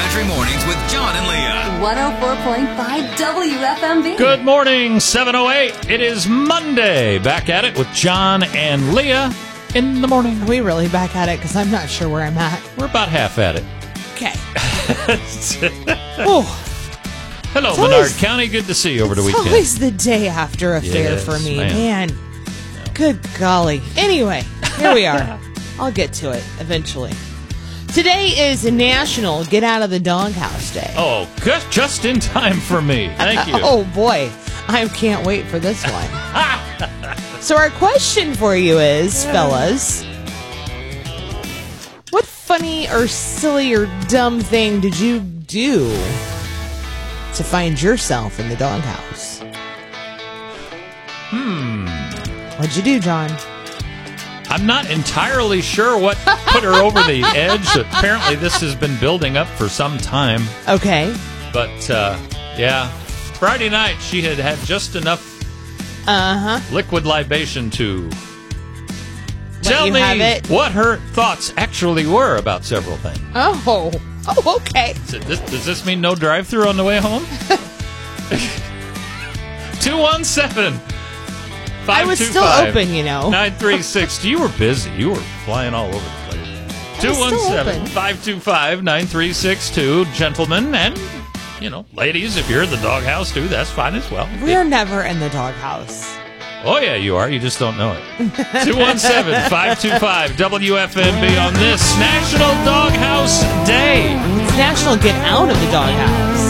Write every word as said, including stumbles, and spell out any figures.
Country Mornings with John and Leah. one oh four point five W F M V. Good morning, seven oh eight. It is Monday. Back at it with John and Leah in the morning. Are we really back at it? Because I'm not sure where I'm at. We're about half at it. Okay. Hello, It's Menard always- County. Good to see you over the It's weekend. always the day after affair Yes, for me. ma'am. Man, good golly. Anyway, here we are. I'll get to it eventually. Today is National Get Out of the Doghouse Day. Oh, just, just in time for me. Thank you. Oh, boy. I can't wait for this one. So our question for you is, fellas, what funny or silly or dumb thing did you do to find yourself in the doghouse? Hmm. What'd you do, John? I'm not entirely sure what put her over the edge. Apparently, this has been building up for some time. Okay. But, uh, yeah, Friday night she had had just enough Uh-huh. liquid libation to Let tell you me have it. what her thoughts actually were about several things. Oh. Oh, okay. So this, does this mean no drive-thru on the way home? two one seven, I was still open, you know. nine three six. You were busy. You were flying all over the place. I two was one still seven, open. five two five, nine three six two. Gentlemen and, you know, ladies, if you're in the doghouse too, that's fine as well. We're never in the doghouse. Oh, yeah, you are. You just don't know it. two one seven, five two five, W F M B on this National Doghouse Day. It's National Get Out of the Doghouse.